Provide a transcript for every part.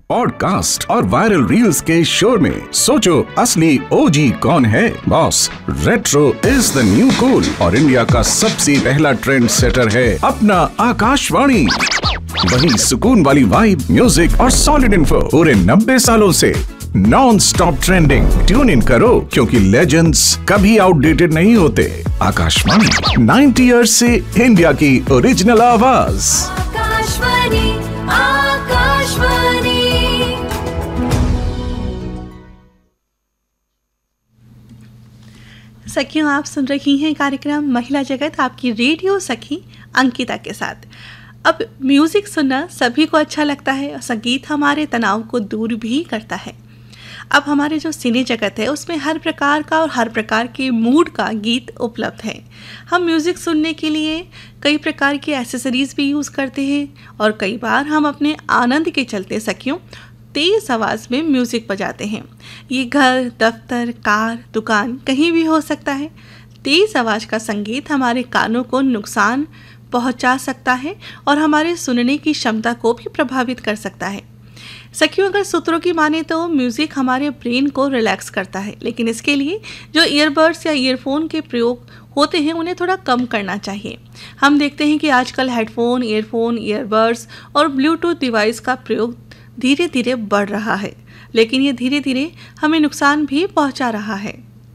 Podcast और viral reels के शोर में सोचो असली ओजी कौन है। Boss, retro is the new cool और इंडिया का सबसे पहला ट्रेंड सेटर है अपना आकाशवाणी। वही सुकून वाली वाइब, म्यूजिक और सॉलिड इन्फो पूरे 90 सालों से non stop trending. Tune in करो क्योंकि लेजेंड्स कभी आउटडेटेड नहीं होते। आकाशवाणी 90 इयर्स से इंडिया की ओरिजिनल आवाज। आकाशवाणी, आकाशवाणी। सखियों, आप सुन रही हैं कार्यक्रम महिला जगत आपकी रेडियो सखी अंकिता के साथ। अब म्यूज़िक सुनना सभी को अच्छा लगता है और संगीत हमारे तनाव को दूर भी करता है। अब हमारे जो सिने जगत है उसमें हर प्रकार का और हर प्रकार के मूड का गीत उपलब्ध है। हम म्यूज़िक सुनने के लिए कई प्रकार की एसेसरीज़ भी यूज़ करते हैं और कई बार हम अपने आनंद के चलते सखियों तेज़ आवाज़ में म्यूज़िक बजाते हैं। ये घर, दफ्तर, कार, दुकान कहीं भी हो सकता है। तेज़ आवाज़ का संगीत हमारे कानों को नुकसान पहुंचा सकता है और हमारे सुनने की क्षमता को भी प्रभावित कर सकता है। सखियों, अगर सूत्रों की माने तो म्यूज़िक हमारे ब्रेन को रिलैक्स करता है, लेकिन इसके लिए जो ईयरबड्स या ईयरफोन के प्रयोग होते हैं उन्हें थोड़ा कम करना चाहिए। हम देखते हैं कि आजकल हेडफोन, ईयरफोन, ईयरबड्स और ब्लूटूथ डिवाइस का प्रयोग धीरे धीरे बढ़ रहा है, लेकिन ये धीरे धीरे हमें नुकसान भी पहुंचा रहा है।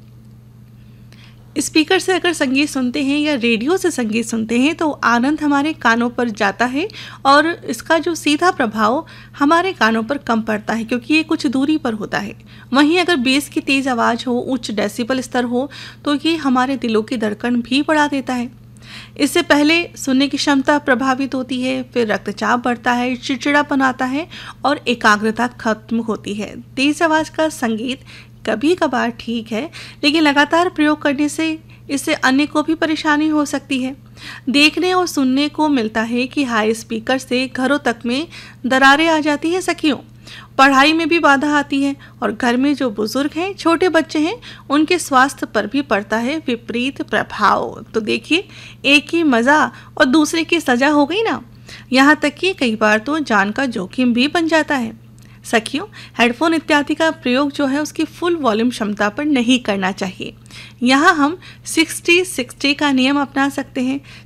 स्पीकर से अगर संगीत सुनते हैं या रेडियो से संगीत सुनते हैं तो आनंद हमारे कानों पर जाता है और इसका जो सीधा प्रभाव हमारे कानों पर कम पड़ता है क्योंकि ये कुछ दूरी पर होता है। वहीं अगर बेस की तेज़ आवाज़ हो, उच्च डेसिबल स्तर हो तो ये हमारे दिलों की धड़कन भी बढ़ा देता है। इससे पहले सुनने की क्षमता प्रभावित होती है, फिर रक्तचाप बढ़ता है, चिड़चिड़ापन आता है और एकाग्रता खत्म होती है। तेज़ आवाज़ का संगीत कभी कभार ठीक है, लेकिन लगातार प्रयोग करने से इससे अन्य को भी परेशानी हो सकती है। देखने और सुनने को मिलता है कि हाई स्पीकर से घरों तक में दरारें आ जाती हैं सखियों। पढ़ाई में भी बाधा आती है और घर में जो बुजुर्ग हैं, छोटे बच्चे हैं, उनके स्वास्थ्य पर भी पड़ता है विपरीत प्रभाव। तो देखिए, एक की मज़ा और दूसरे की सज़ा हो गई ना। यहाँ तक कि कई बार तो जान का जोखिम भी बन जाता है। सखियों, हेडफोन इत्यादि का प्रयोग जो है उसकी फुल वॉल्यूम क्षमता पर नहीं करना चाहिए। यहाँ हम 60-60 का नियम अपना सकते हैं।